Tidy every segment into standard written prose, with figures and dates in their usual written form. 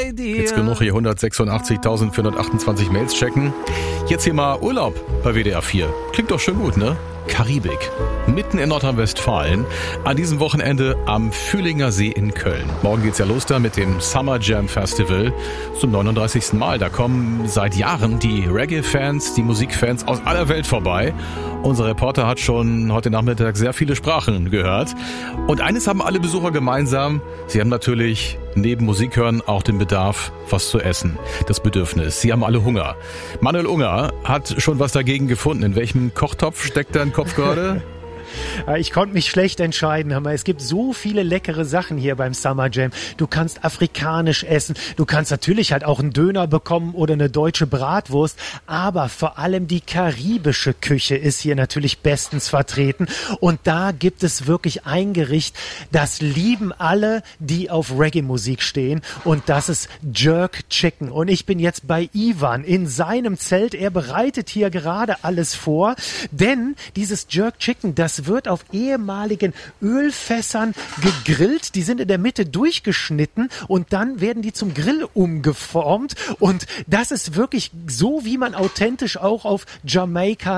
bei dir. Jetzt genug hier 186.428 Mails checken. Jetzt hier mal Urlaub bei WDR 4. Klingt doch schön gut, ne? Karibik. Mitten in Nordrhein-Westfalen. An diesem Wochenende am Fühlinger See in Köln. Morgen geht's ja los da mit dem Summer Jam Festival zum 39. Mal. Da kommen seit Jahren die Reggae-Fans, die Musikfans aus aller Welt vorbei. Unser Reporter hat schon heute Nachmittag sehr viele Sprachen gehört. Und eines haben alle Besucher gemeinsam. Sie haben natürlich neben Musik hören auch den Bedarf, was zu essen. Das Bedürfnis. Sie haben alle Hunger. Manuel Unger hat schon was dagegen gefunden. In welchem Kochtopf steckt dein Kopf gerade? Ich konnte mich schlecht entscheiden. Es gibt so viele leckere Sachen hier beim Summer Jam. Du kannst afrikanisch essen. Du kannst natürlich halt auch einen Döner bekommen oder eine deutsche Bratwurst. Aber vor allem die karibische Küche ist hier natürlich bestens vertreten. Und da gibt es wirklich ein Gericht, das lieben alle, die auf Reggae-Musik stehen. Und das ist Jerk Chicken. Und ich bin jetzt bei Ivan in seinem Zelt. Er bereitet hier gerade alles vor. Denn dieses Jerk Chicken, das wird auf ehemaligen Ölfässern gegrillt. Die sind in der Mitte durchgeschnitten und dann werden die zum Grill umgeformt. Und das ist wirklich so, wie man authentisch auch auf Jamaika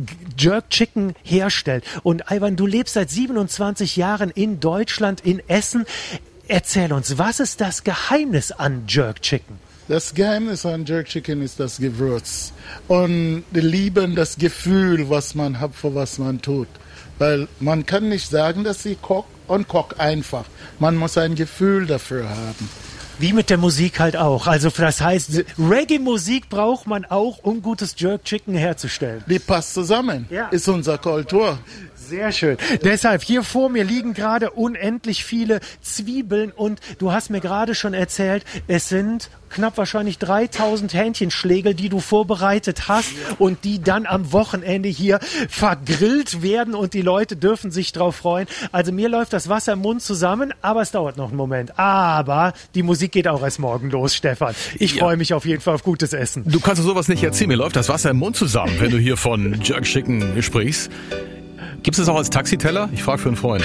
Jerk Chicken herstellt. Und Ivan, du lebst seit 27 Jahren in Deutschland, in Essen. Erzähl uns, was ist das Geheimnis an Jerk Chicken? Das Geheimnis an Jerk Chicken ist das Gewürz und die Liebe und das Gefühl, was man hat, für was man tut. Weil man kann nicht sagen, dass sie kocht und kocht einfach. Man muss ein Gefühl dafür haben. Wie mit der Musik halt auch. Also das heißt, Reggae-Musik braucht man auch, um gutes Jerk Chicken herzustellen. Die passt zusammen, ja. Ist unsere Kultur. Sehr schön. Deshalb, hier vor mir liegen gerade unendlich viele Zwiebeln und du hast mir gerade schon erzählt, es sind knapp wahrscheinlich 3000 Hähnchenschlägel, die du vorbereitet hast und die dann am Wochenende hier vergrillt werden und die Leute dürfen sich drauf freuen. Also mir läuft das Wasser im Mund zusammen, aber es dauert noch einen Moment. Aber die Musik geht auch erst morgen los, Stefan. Ich freue mich auf jeden Fall auf gutes Essen. Du kannst sowas nicht erzählen. Mir läuft das Wasser im Mund zusammen, wenn du hier von Jerk Chicken sprichst. Gibt es das auch als Taxiteller? Ich frage für einen Freund.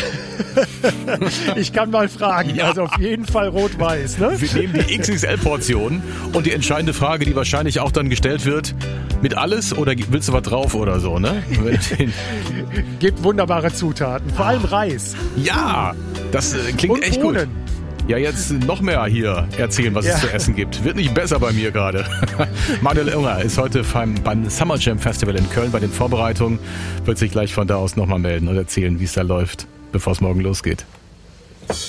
Ich kann mal fragen. Ja. Also auf jeden Fall rot-weiß. Ne? Wir nehmen die XXL-Portion und die entscheidende Frage, die wahrscheinlich auch dann gestellt wird, mit alles oder willst du was drauf oder so, ne? Gibt wunderbare Zutaten, vor allem Reis. Ja, das klingt und echt Bohnen. Gut. Ja, jetzt noch mehr hier erzählen, was es zu essen gibt. Wird nicht besser bei mir gerade. Manuel Unger ist heute beim Summer Jam Festival in Köln bei den Vorbereitungen. Wird sich gleich von da aus nochmal melden und erzählen, wie es da läuft, bevor es morgen losgeht.